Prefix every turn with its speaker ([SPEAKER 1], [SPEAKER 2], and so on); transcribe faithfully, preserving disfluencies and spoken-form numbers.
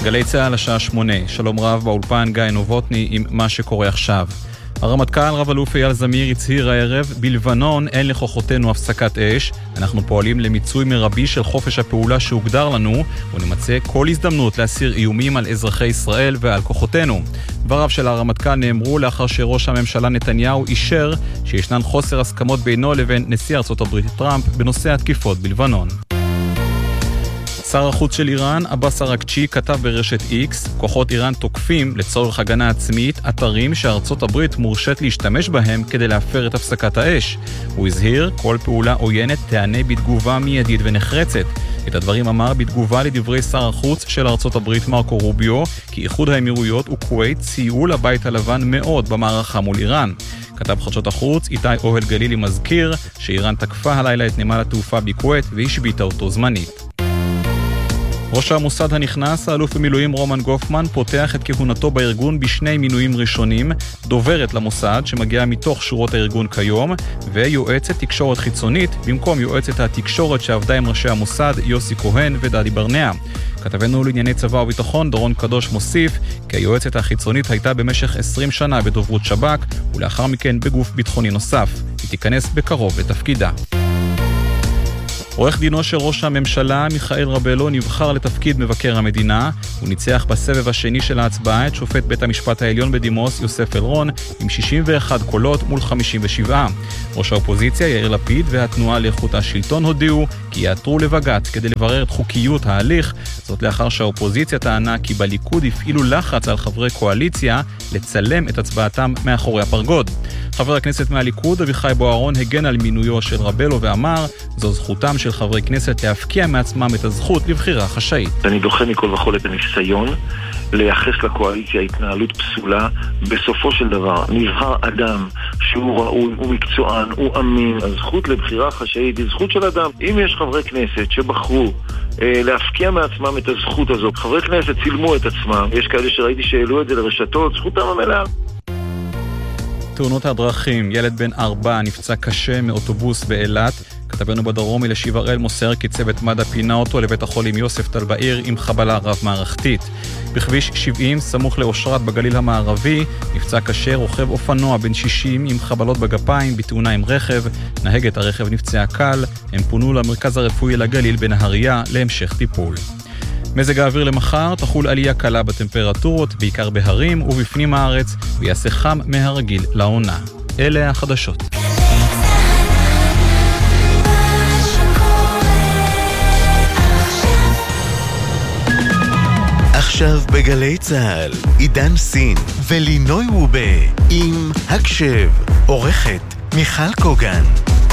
[SPEAKER 1] גלי צהל השעה שמונה, שלום רב באולפן גיא נובוטני עם מה שקורה עכשיו. הרמטכ"ל רב אלוף אייל זמיר הצהיר הערב, בלבנון אין לכוחותינו הפסקת אש, אנחנו פועלים למיצוי מרבי של חופש הפעולה שהוגדר לנו, ונמצא כל הזדמנות להסיר איומים על אזרחי ישראל ועל כוחותינו. דבריו של הרמטכ"ל נאמרו לאחר שראש הממשלה נתניהו אישר שישנן חוסר הסכמות בינו לבין נשיא ארצות הברית טראמפ בנושא התקיפות בלבנון. שר החוץ של איראן, עבאס אראגצ'י, כתב ברשת X, כוחות איראן תוקפים לצורך הגנה עצמית אתרים שארצות הברית מורשת להשתמש בהם כדי להפר את הפסקת האש. הוא הזהיר, כל פעולה עוינת תענה בתגובה מיידית ונחרצת. את הדברים אמר בתגובה לדברי שר החוץ של ארצות הברית מרקו רוביו, כי איחוד האמירויות וכווית סייעו לבית הלבן מאוד במערכה מול איראן. כתב חדשות החוץ, איתי אוהל גלילי מזכיר, שאיראן תקפה הלילה את נמל התעופה בכווית והשביתה אותו זמנית. ראש המוסד הנכנס, האלוף במילואים רומן גופמן, פותח את כהונתו בארגון בשני מינויים ראשונים, דוברת למוסד שמגיעה מתוך שורות הארגון כיום, ויועצת תקשורת חיצונית במקום יועצת התקשורת שעבדה עם ראשי המוסד יוסי כהן ודדי ברנע. כתבנו לענייני צבא וביטחון דורון קדוש מוסיף כי היועצת החיצונית הייתה במשך עשרים שנה בדוברות שב"כ ולאחר מכן בגוף ביטחוני נוסף. היא תיכנס בקרוב לתפקידה. עורך דינו של ראש הממשלה, מיכאל רבלו, נבחר לתפקיד מבקר המדינה. הוא ניצח בסבב השני של ההצבעה את שופט בית המשפט העליון בדימוס, יוסף אלרון, עם שישים ואחד קולות מול חמישים ושבע. ראש האופוזיציה, יאיר לפיד, והתנועה לאיכות השלטון הודיעו כי יעתרו לבג"ץ כדי לברר את חוקיות ההליך. זאת לאחר שהאופוזיציה טענה כי בליכוד הפעילו לחץ על חברי קואליציה לצלם את הצבעתם מאחורי הפרגוד. חבר הכנסת מהליכוד, אביחי בוארון, הגן על מינויו של רבלו ואמר, זו זכותם של חברי כנסת להפקיע מעצמם את הזכות לבחירה חשאית.
[SPEAKER 2] אני דוחה מכל וכל את הניסיון לייחס לקואליציה התנהלות פסולה. בסופו של דבר נבחר אדם שהוא ראוי, הוא מקצוען, הוא אמין. הזכות לבחירה חשאית היא זכות של אדם. אם יש חברי כנסת שבחרו אה, להפקיע מעצמם את הזכות הזו, חברי כנסת צילמו את עצמם, יש כאלה שראיתי שהעלו את זה לרשתות, זכותם המלאה.
[SPEAKER 1] תאונות הדרכים, ילד בן ארבע נפצע קשה מאוטובוס באילת. כתבנו בדרום אלישיב הראל מוסר כי צוות מד"א פינה אותו לבית החולים יוסף טל בעיר עם חבלה רב-מערכתית. בכביש שבעים, סמוך לאושרת בגליל המערבי, נפצע קשה רוכב אופנוע בן שישים עם חבלות בגפיים בתאונה עם רכב. נהגת הרכב נפצעה קל, הם פונו למרכז הרפואי לגליל בנהריה להמשך טיפול. מזג האוויר למחר, תחול עלייה קלה בטמפרטורות, בעיקר בהרים ובפנים הארץ, ויעשה חם מהרגיל לעונה. אלה החדשות.
[SPEAKER 3] עכשיו בגלי צהל, עידן סין ולינוי וובה עם הקשב, עורכת מיכל קוגן.